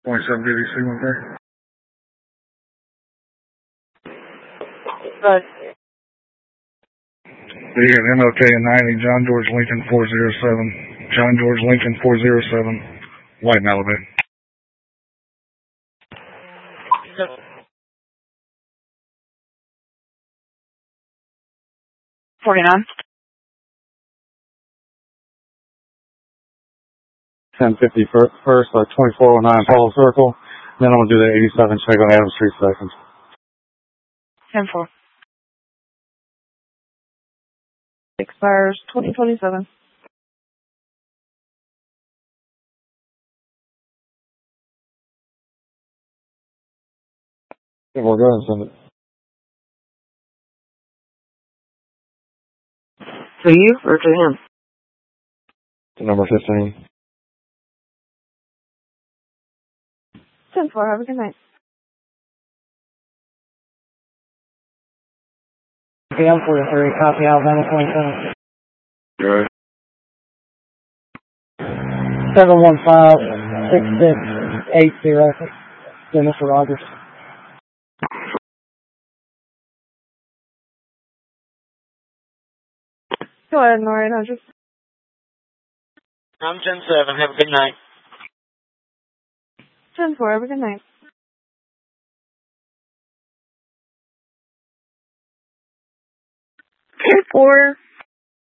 27 BBC 130. Right. Beacon MLK and 90, John George Lincoln 407. John George Lincoln 407. White Malibu. 49. 1050 first, 2409 Polo Circle. Then I'm going to do the 87 check on Adams Street second. 10-4. Expires 2027. Yeah, we'll go ahead and send it. To you or to him? To number 15. 10-4. Have a good night. Okay, I'm 43. Copy, Alabama 27. Right. 715-6680. Dennis Rogers. Go ahead, Nora. I'm 10-7. Have a good night. 10-4. Have a good night. 10-4.